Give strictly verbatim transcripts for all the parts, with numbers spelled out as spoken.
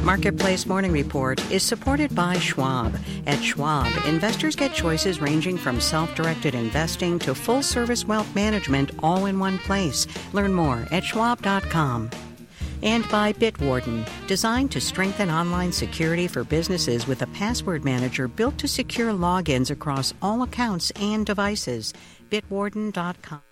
Marketplace Morning Report is supported by Schwab. At Schwab, investors get choices ranging from self-directed investing to full-service wealth management all in one place. Learn more at schwab dot com. And by Bitwarden, designed to strengthen online security for businesses with a password manager built to secure logins across all accounts and devices. bitwarden dot com.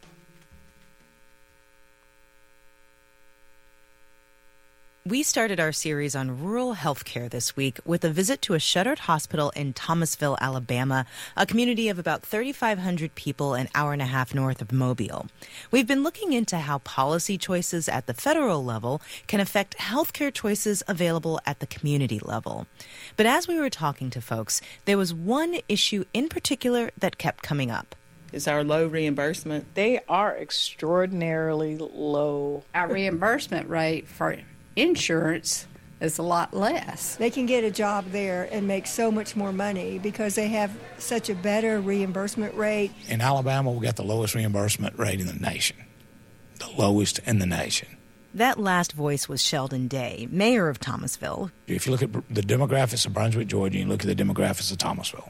We started our series on rural health care this week with a visit to a shuttered hospital in Thomasville, Alabama, a community of about thirty-five hundred people an hour and a half north of Mobile. We've been looking into how policy choices at the federal level can affect health care choices available at the community level. But as we were talking to folks, there was one issue in particular that kept coming up. Is our low reimbursement. They are extraordinarily low. Our reimbursement rate for insurance is a lot less. They can get a job there and make so much more money because they have such a better reimbursement rate. In Alabama, we got the lowest reimbursement rate in the nation, the lowest in the nation. That last voice was Sheldon Day, mayor of Thomasville. If you look at the demographics of Brunswick, Georgia, and you look at the demographics of Thomasville,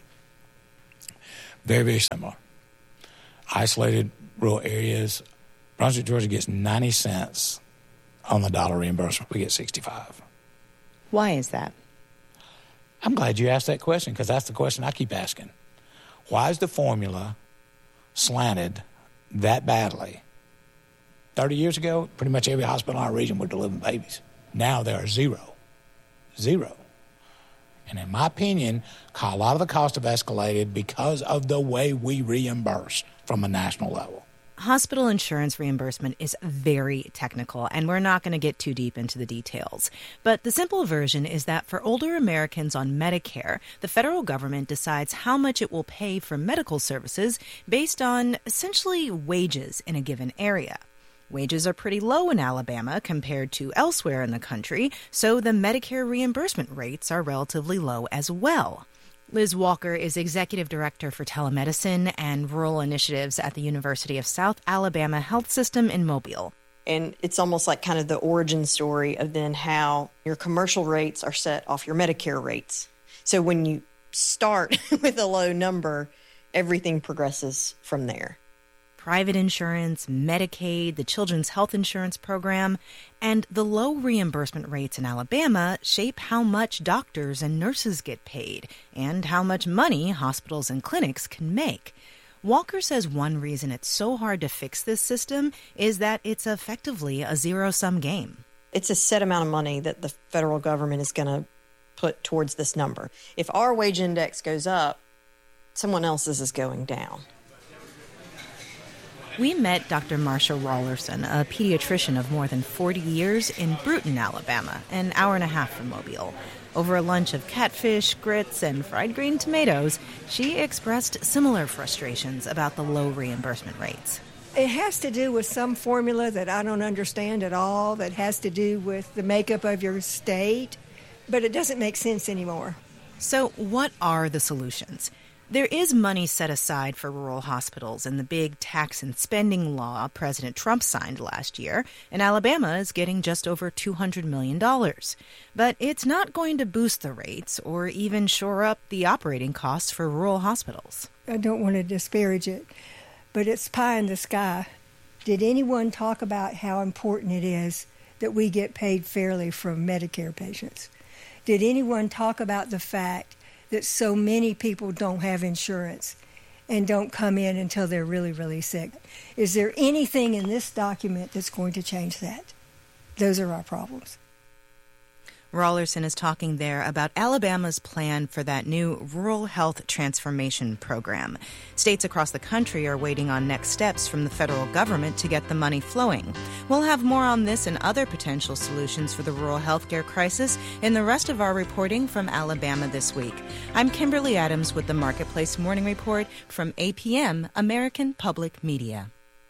very, very similar. Isolated rural areas. Brunswick, Georgia gets ninety cents on the dollar reimbursement. We get sixty-five. Why is that? I'm glad you asked that question because that's the question I keep asking. Why is the formula slanted that badly? thirty years ago, pretty much every hospital in our region were delivering babies. Now there are zero. Zero. And in my opinion, a lot of the costs have escalated because of the way we reimburse from a national level. Hospital insurance reimbursement is very technical, and we're not going to get too deep into the details. But the simple version is that for older Americans on Medicare, the federal government decides how much it will pay for medical services based on essentially wages in a given area. Wages are pretty low in Alabama compared to elsewhere in the country, so the Medicare reimbursement rates are relatively low as well. Liz Walker is Executive Director for Telemedicine and Rural Initiatives at the University of South Alabama Health System in Mobile. And it's almost like kind of the origin story of then how your commercial rates are set off your Medicare rates. So when you start with a low number, everything progresses from there. Private insurance, Medicaid, the Children's Health Insurance Program, and the low reimbursement rates in Alabama shape how much doctors and nurses get paid and how much money hospitals and clinics can make. Walker says one reason it's so hard to fix this system is that it's effectively a zero-sum game. It's a set amount of money that the federal government is going to put towards this number. If our wage index goes up, someone else's is going down. We met Doctor Marsha Rollerson, a pediatrician of more than forty years in Bruton, Alabama, an hour and a half from Mobile. Over a lunch of catfish, grits, and fried green tomatoes, she expressed similar frustrations about the low reimbursement rates. It has to do with some formula that I don't understand at all, that has to do with the makeup of your state, but it doesn't make sense anymore. So what are the solutions? There is money set aside for rural hospitals in the big tax and spending law President Trump signed last year, and Alabama is getting just over two hundred million dollars. But it's not going to boost the rates or even shore up the operating costs for rural hospitals. I don't want to disparage it, but it's pie in the sky. Did anyone talk about how important it is that we get paid fairly from Medicare patients? Did anyone talk about the fact that so many people don't have insurance and don't come in until they're really, really sick? Is there anything in this document that's going to change that? Those are our problems. Rollerson is talking there about Alabama's plan for that new Rural Health Transformation Program. States across the country are waiting on next steps from the federal government to get the money flowing. We'll have more on this and other potential solutions for the rural health care crisis in the rest of our reporting from Alabama this week. I'm Kimberly Adams with the Marketplace Morning Report from A P M, American Public Media.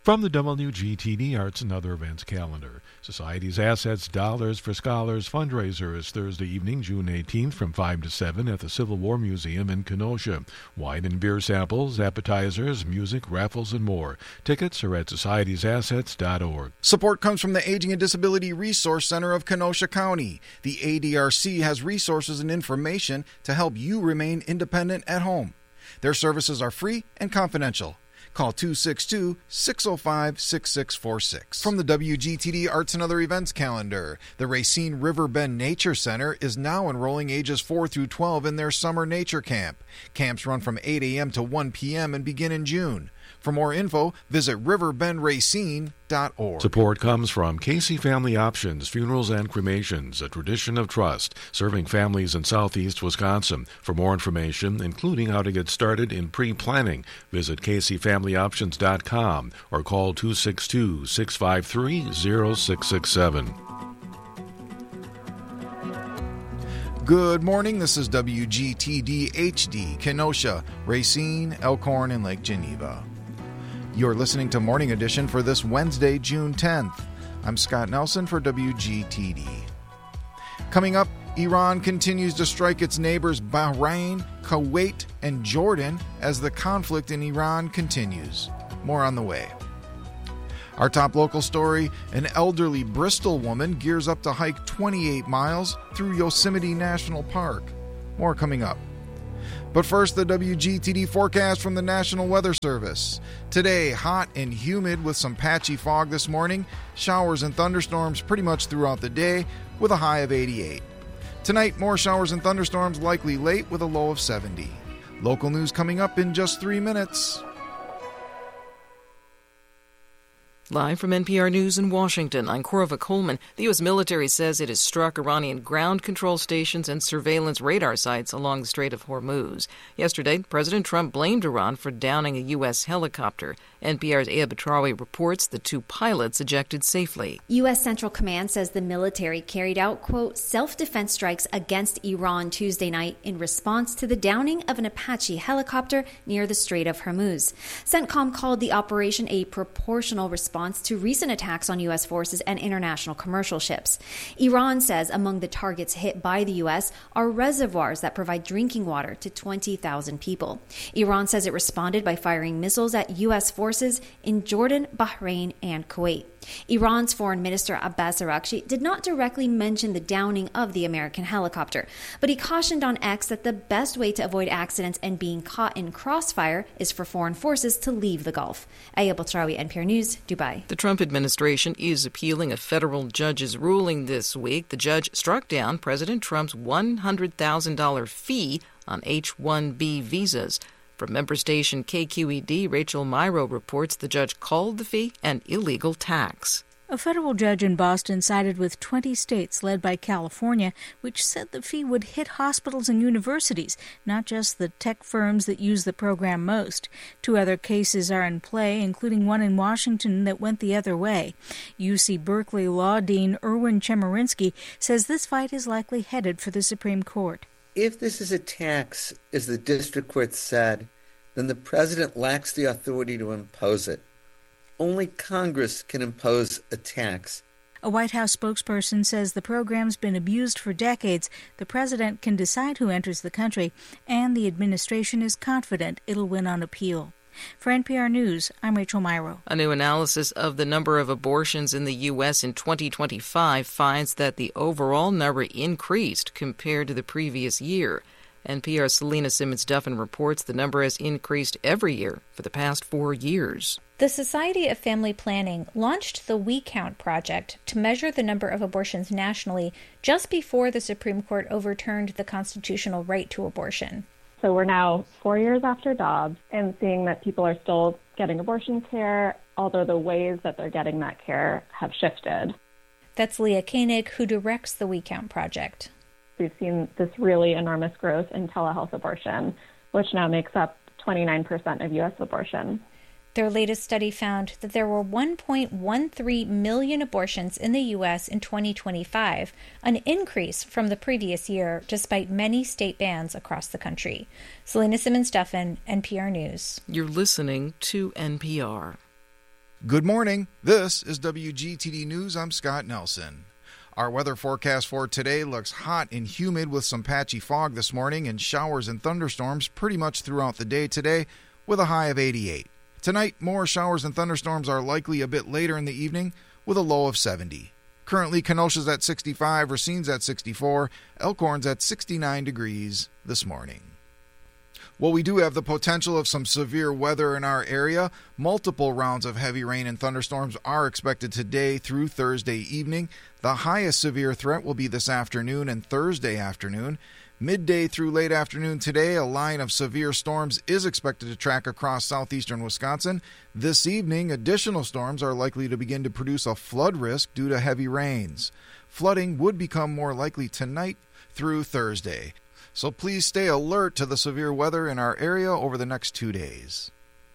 From the W G T D Arts and Other Events calendar, Society's Assets Dollars for Scholars fundraiser is Thursday evening, June eighteenth from five to seven at the Civil War Museum in Kenosha. Wine and beer samples, appetizers, music, raffles, and more. Tickets are at societies assets dot org. Support comes from the Aging and Disability Resource Center of Kenosha County. The A D R C has resources and information to help you remain independent at home. Their services are free and confidential. Call two six two, six oh five, six six four six. From the W G T D Arts and Other Events calendar, the Racine River Bend Nature Center is now enrolling ages four through twelve in their summer nature camp. Camps run from eight a.m. to one p.m. and begin in June. For more info, visit river bend racine dot org. Support comes from Casey Family Options, Funerals and Cremations, a tradition of trust, serving families in southeast Wisconsin. For more information, including how to get started in pre-planning, visit casey family options dot com or call two six two, six five three, zero six six seven. Good morning. This is W G T D H D, Kenosha, Racine, Elkhorn, and Lake Geneva. You're listening to Morning Edition for this Wednesday, June tenth. I'm Scott Nelson for W G T D. Coming up, Iran continues to strike its neighbors Bahrain, Kuwait, and Jordan as the conflict in Iran continues. More on the way. Our top local story, an elderly Bristol woman gears up to hike twenty-eight miles through Yosemite National Park. More coming up. But first, the W G T D forecast from the National Weather Service. Today, hot and humid with some patchy fog this morning. Showers and thunderstorms pretty much throughout the day with a high of eighty-eight. Tonight, more showers and thunderstorms likely late with a low of seventy. Local news coming up in just three minutes. Live from N P R News in Washington, I'm Corva Coleman. The U S military says it has struck Iranian ground control stations and surveillance radar sites along the Strait of Hormuz. Yesterday, President Trump blamed Iran for downing a U S helicopter. N P R's Aya Batrawi reports the two pilots ejected safely. U S Central Command says the military carried out, quote, self-defense strikes against Iran Tuesday night in response to the downing of an Apache helicopter near the Strait of Hormuz. CENTCOM called the operation a proportional response to recent attacks on U S forces and international commercial ships. Iran says among the targets hit by the U S are reservoirs that provide drinking water to twenty thousand people. Iran says it responded by firing missiles at U S forces in Jordan, Bahrain, and Kuwait. Iran's Foreign Minister Abbas Araghchi did not directly mention the downing of the American helicopter, but he cautioned on X that the best way to avoid accidents and being caught in crossfire is for foreign forces to leave the Gulf. Aya Batrawi, N P R News, Dubai. The Trump administration is appealing a federal judge's ruling this week. The judge struck down President Trump's one hundred thousand dollars fee on H one B visas. From member station K Q E D, Rachel Myro reports the judge called the fee an illegal tax. A federal judge in Boston sided with twenty states led by California, which said the fee would hit hospitals and universities, not just the tech firms that use the program most. Two other cases are in play, including one in Washington that went the other way. U C Berkeley law dean Erwin Chemerinsky says this fight is likely headed for the Supreme Court. If this is a tax, as the district court said, then the president lacks the authority to impose it. Only Congress can impose a tax. A White House spokesperson says the program's been abused for decades. The president can decide who enters the country, and the administration is confident it'll win on appeal. For N P R News, I'm Rachel Myro. A new analysis of the number of abortions in the U S in twenty twenty-five finds that the overall number increased compared to the previous year. N P R's Selena Simmons-Duffin reports the number has increased every year for the past four years. The Society of Family Planning launched the We Count project to measure the number of abortions nationally just before the Supreme Court overturned the constitutional right to abortion. So we're now four years after Dobbs and seeing that people are still getting abortion care, although the ways that they're getting that care have shifted. That's Leah Koenig, who directs the We Count project. We've seen this really enormous growth in telehealth abortion, which now makes up twenty-nine percent of U S abortion. Their latest study found that there were one point one three million abortions in the U S in twenty twenty-five, an increase from the previous year, despite many state bans across the country. Selena Simmons-Duffin, N P R News. You're listening to N P R. Good morning. This is W G T D News. I'm Scott Nelson. Our weather forecast for today looks hot and humid with some patchy fog this morning and showers and thunderstorms pretty much throughout the day today with a high of eighty-eight. Tonight, more showers and thunderstorms are likely a bit later in the evening with a low of seventy. Currently, Kenosha's at sixty-five, Racine's at sixty-four, Elkhorn's at sixty-nine degrees this morning. Well, we do have the potential of some severe weather in our area. Multiple rounds of heavy rain and thunderstorms are expected today through Thursday evening. The highest severe threat will be this afternoon and Thursday afternoon. Midday through late afternoon today, a line of severe storms is expected to track across southeastern Wisconsin. This evening, additional storms are likely to begin to produce a flood risk due to heavy rains. Flooding would become more likely tonight through Thursday. So please stay alert to the severe weather in our area over the next two days.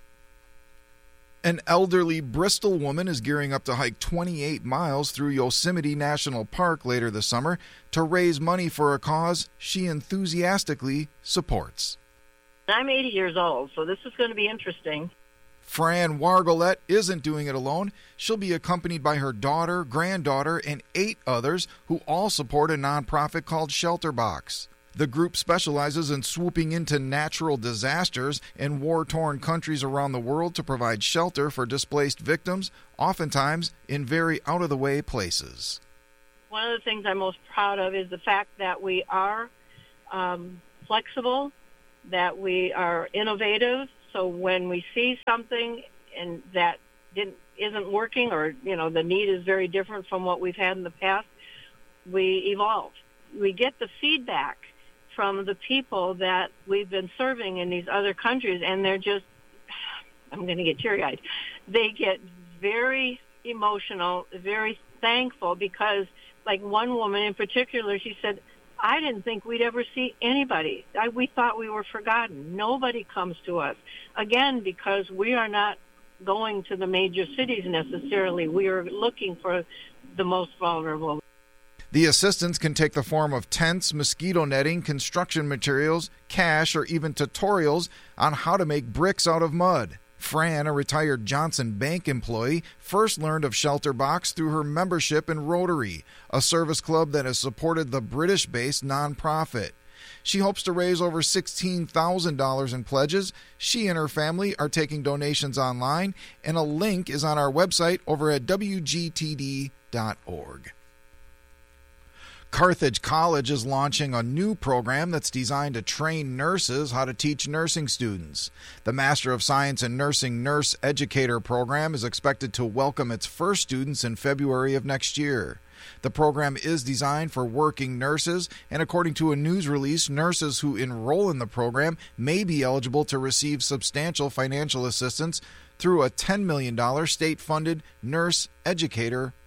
An elderly Bristol woman is gearing up to hike twenty-eight miles through Yosemite National Park later this summer to raise money for a cause she enthusiastically supports. I'm eighty years old, so this is going to be interesting. Fran Wargolette isn't doing it alone. She'll be accompanied by her daughter, granddaughter, and eight others who all support a nonprofit called Shelterbox. The group specializes in swooping into natural disasters in war-torn countries around the world to provide shelter for displaced victims, oftentimes in very out-of-the-way places. One of the things I'm most proud of is the fact that we are um, flexible, that we are innovative. So when we see something and that didn't, isn't working, or you know the need is very different from what we've had in the past, we evolve. We get the feedback from the people that we've been serving in these other countries, and they're just, I'm going to get teary-eyed. They get very emotional, very thankful, because like one woman in particular, she said, I didn't think we'd ever see anybody. I, we thought we were forgotten. Nobody comes to us. Again, because we are not going to the major cities necessarily. We are looking for the most vulnerable. The assistance can take the form of tents, mosquito netting, construction materials, cash, or even tutorials on how to make bricks out of mud. Fran, a retired Johnson Bank employee, first learned of Shelterbox through her membership in Rotary, a service club that has supported the British-based nonprofit. She hopes to raise over sixteen thousand dollars in pledges. She and her family are taking donations online, and a link is on our website over at W G T D dot org. Carthage College is launching a new program that's designed to train nurses how to teach nursing students. The Master of Science in Nursing Nurse Educator program is expected to welcome its first students in February of next year. The program is designed for working nurses, and according to a news release, nurses who enroll in the program may be eligible to receive substantial financial assistance through a ten million dollars state-funded Nurse Educator